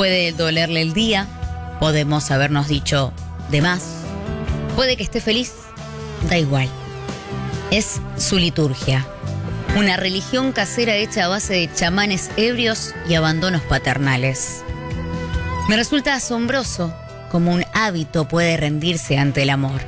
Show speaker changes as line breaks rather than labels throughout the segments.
Puede dolerle el día, podemos habernos dicho de más, puede que esté feliz, da igual. Es su liturgia, una religión casera hecha a base de chamanes ebrios y abandonos paternales. Me resulta asombroso cómo un hábito puede rendirse ante el amor.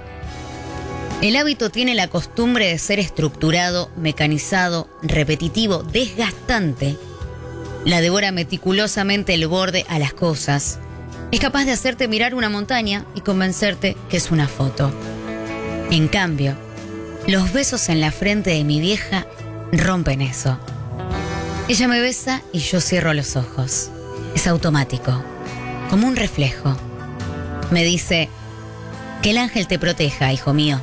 El hábito tiene la costumbre de ser estructurado, mecanizado, repetitivo, desgastante. La devora meticulosamente el borde a las cosas. Es capaz de hacerte mirar una montaña y convencerte que es una foto. En cambio, los besos en la frente de mi vieja rompen eso. Ella me besa y yo cierro los ojos. Es automático, como un reflejo. Me dice, que el ángel te proteja, hijo mío.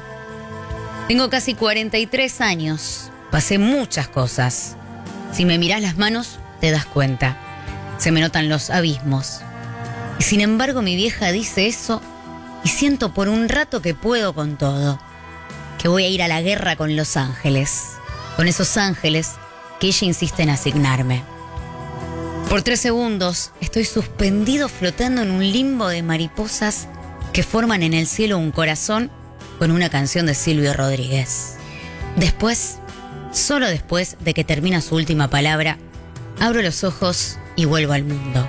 Tengo casi 43 años, pasé muchas cosas. Si me mirás las manos, te das cuenta. Se me notan los abismos. Y sin embargo mi vieja dice eso y siento por un rato que puedo con todo. Que voy a ir a la guerra con los ángeles. Con esos ángeles que ella insiste en asignarme. Por 3 segundos estoy suspendido flotando en un limbo de mariposas que forman en el cielo un corazón con una canción de Silvio Rodríguez. Después, solo después de que termina su última palabra, abro los ojos y vuelvo al mundo.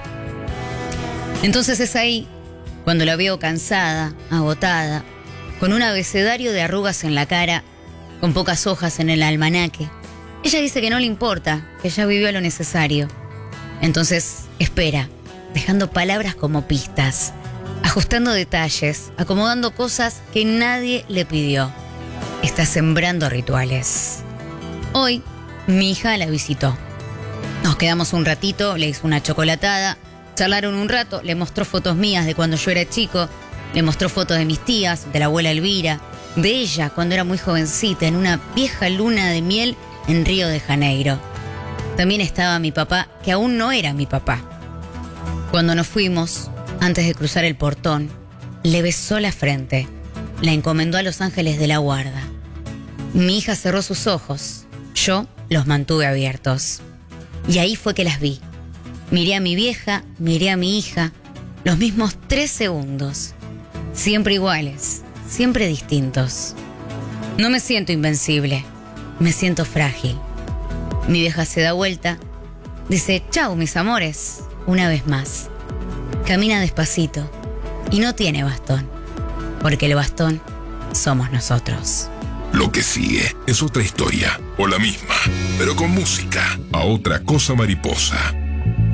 Entonces es ahí cuando la veo cansada, agotada, con un abecedario de arrugas en la cara, con pocas hojas en el almanaque. Ella dice que no le importa, que ya vivió lo necesario. Entonces espera, dejando palabras como pistas, ajustando detalles, acomodando cosas que nadie le pidió. Está sembrando rituales. Hoy, mi hija la visitó. Nos quedamos un ratito, le hizo una chocolatada, charlaron un rato, le mostró fotos mías de cuando yo era chico, le mostró fotos de mis tías, de la abuela Elvira, de ella cuando era muy jovencita, en una vieja luna de miel en Río de Janeiro. También estaba mi papá, que aún no era mi papá. Cuando nos fuimos, antes de cruzar el portón, le besó la frente, la encomendó a los ángeles de la guarda. Mi hija cerró sus ojos, yo los mantuve abiertos. Y ahí fue que las vi. Miré a mi vieja, miré a mi hija, los mismos 3 segundos. Siempre iguales, siempre distintos. No me siento invencible, me siento frágil. Mi vieja se da vuelta, dice, chau, mis amores, una vez más. Camina despacito y no tiene bastón, porque el bastón somos nosotros.
Lo que sigue es otra historia, o la misma, pero con música. A Otra Cosa Mariposa.